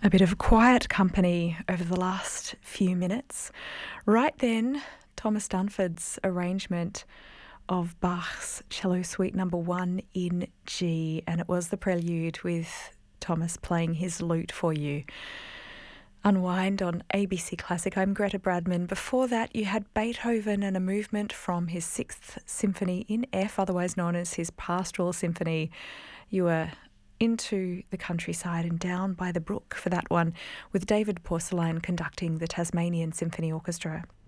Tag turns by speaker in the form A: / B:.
A: A bit of quiet company over the last few minutes. Right then, Thomas Dunford's arrangement of Bach's Cello Suite Number 1 in G, and it was the prelude with Thomas playing his lute for you. Unwind on ABC Classic. I'm Greta Bradman. Before that, you had Beethoven and a movement from his 6th Symphony in F, otherwise known as his Pastoral Symphony. You were into the countryside and down by the brook for that one, with David Porcelain conducting the Tasmanian Symphony Orchestra.